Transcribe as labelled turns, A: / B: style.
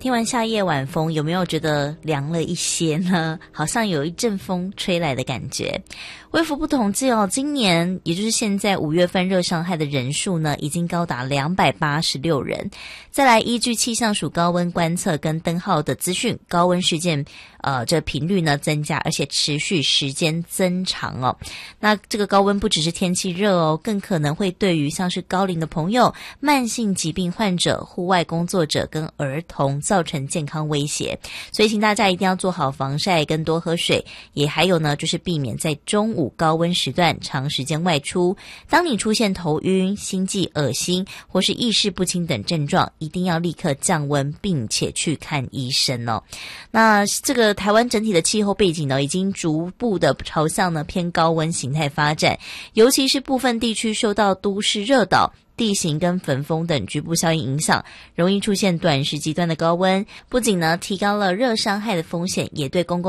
A: 听完夏夜晚风，有没有觉得凉了一些呢？好像有一阵风吹来的感觉。卫福部统计今年也就是现在5月份热伤害的人数呢，已经高达286人。再来依据气象署高温观测跟灯号的资讯，高温事件这频率呢增加，而且持续时间增长哦。那这个高温不只是天气热哦，更可能会对于像是高龄的朋友、慢性疾病患者、户外工作者跟儿童造成健康威胁。所以请大家一定要做好防晒跟多喝水，也还有呢就是避免在中午高温时段长时间外出。当你出现头晕、心悸、恶心或是意识不清等症状，一定要立刻降温并且去看医生哦。那这个台湾整体的气候背景呢，已经逐步的朝向呢偏高温形态发展，尤其是部分地区受到都市热岛、地形跟焚风等局部效应影响，容易出现短时极端的高温，不仅呢提高了热伤害的风险，也对公共